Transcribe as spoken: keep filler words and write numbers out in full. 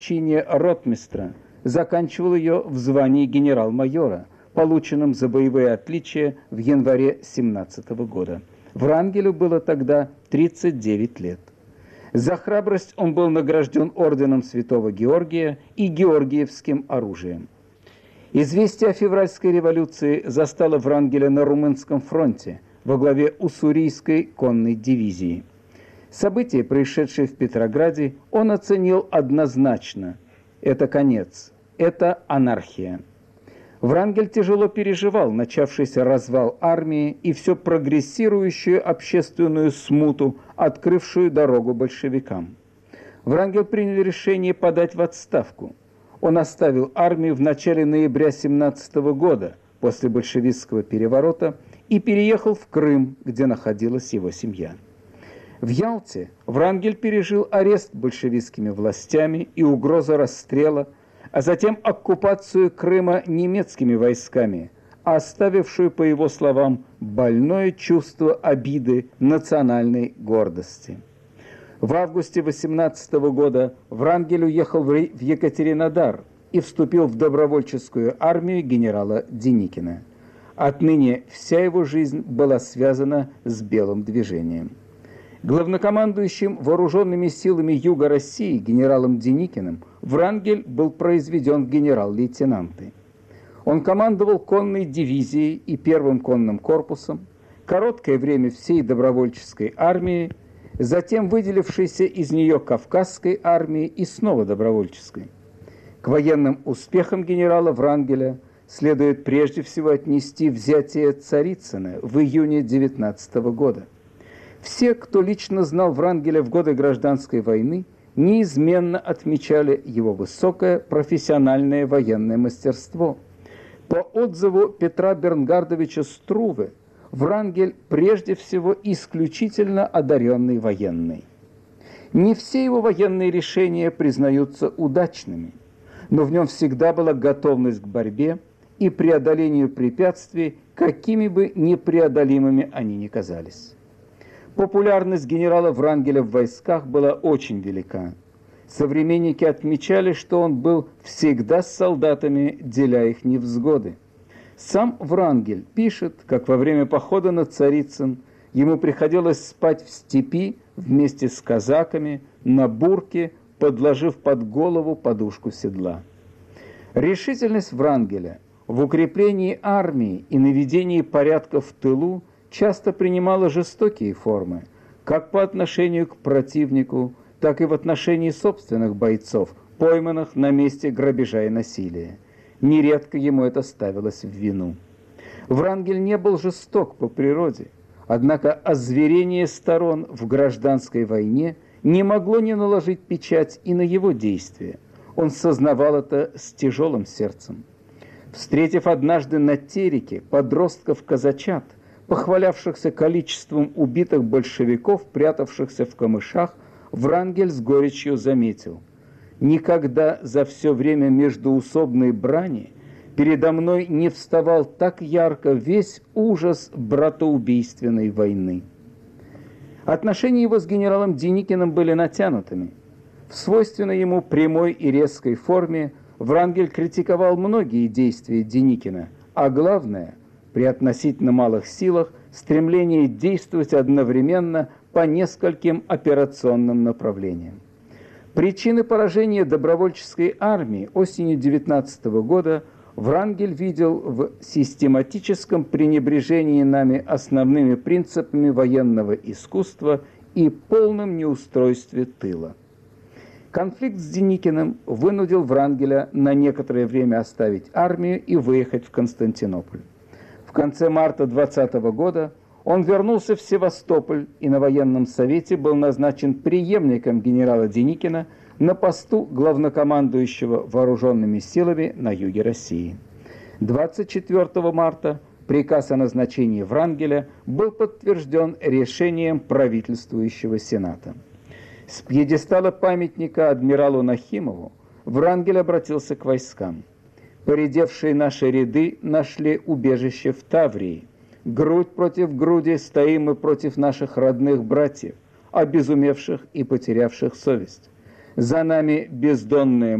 чине ротмистра, заканчивал ее в звании генерал-майора, полученном за боевые отличия в январе семнадцатого года. Врангелю было тогда тридцать девять лет. За храбрость он был награжден орденом Святого Георгия и Георгиевским оружием. Известие о февральской революции застало Врангеля на Румынском фронте во главе уссурийской конной дивизии. События, происшедшие в Петрограде, он оценил однозначно. Это конец, это анархия. Врангель тяжело переживал начавшийся развал армии и все прогрессирующую общественную смуту, открывшую дорогу большевикам. Врангель принял решение подать в отставку. Он оставил армию в начале ноября семнадцатого года, после большевистского переворота, и переехал в Крым, где находилась его семья. В Ялте Врангель пережил арест большевистскими властями и угрозу расстрела, а затем оккупацию Крыма немецкими войсками, оставившую, по его словам, больное чувство обиды национальной гордости. В августе восемнадцатого года Врангель уехал в Екатеринодар и вступил в добровольческую армию генерала Деникина. Отныне вся его жизнь была связана с белым движением. Главнокомандующим вооруженными силами Юга России генералом Деникиным Врангель был произведен в генерал-лейтенанты. Он командовал конной дивизией и первым конным корпусом, короткое время всей добровольческой армии, затем выделившейся из нее Кавказской армии и снова добровольческой. К военным успехам генерала Врангеля следует прежде всего отнести взятие Царицына в июне девятнадцатого года. Все, кто лично знал Врангеля в годы Гражданской войны, неизменно отмечали его высокое профессиональное военное мастерство. По отзыву Петра Бернгардовича Струве, Врангель прежде всего исключительно одаренный военный. Не все его военные решения признаются удачными, но в нем всегда была готовность к борьбе и преодолению препятствий, какими бы непреодолимыми они ни казались. Популярность генерала Врангеля в войсках была очень велика. Современники отмечали, что он был всегда с солдатами, деля их невзгоды. Сам Врангель пишет, как во время похода на Царицын ему приходилось спать в степи вместе с казаками на бурке, подложив под голову подушку седла. Решительность Врангеля в укреплении армии и наведении порядка в тылу часто принимала жестокие формы, как по отношению к противнику, так и в отношении собственных бойцов, пойманных на месте грабежа и насилия. Нередко ему это ставилось в вину. Врангель не был жесток по природе, однако озверение сторон в гражданской войне не могло не наложить печать и на его действия. Он сознавал это с тяжелым сердцем. Встретив однажды на Тереке подростков-казачат, похвалявшихся количеством убитых большевиков, прятавшихся в камышах, Врангель с горечью заметил: «Никогда за все время междоусобной брани передо мной не вставал так ярко весь ужас братоубийственной войны». Отношения его с генералом Деникиным были натянутыми. В свойственной ему прямой и резкой форме Врангель критиковал многие действия Деникина, а главное – при относительно малых силах стремление действовать одновременно по нескольким операционным направлениям. Причины поражения добровольческой армии осенью девятнадцатого года Врангель видел в систематическом пренебрежении нами основными принципами военного искусства и полном неустройстве тыла. Конфликт с Деникиным вынудил Врангеля на некоторое время оставить армию и выехать в Константинополь. В конце марта двадцатого года он вернулся в Севастополь и на военном совете был назначен преемником генерала Деникина на посту главнокомандующего вооруженными силами на юге России. двадцать четвёртого марта приказ о назначении Врангеля был подтвержден решением правительствующего Сената. С пьедестала памятника адмиралу Нахимову Врангель обратился к войскам. Поредевшие наши ряды нашли убежище в Таврии. Грудь против груди стоим мы против наших родных братьев, обезумевших и потерявших совесть. За нами бездонное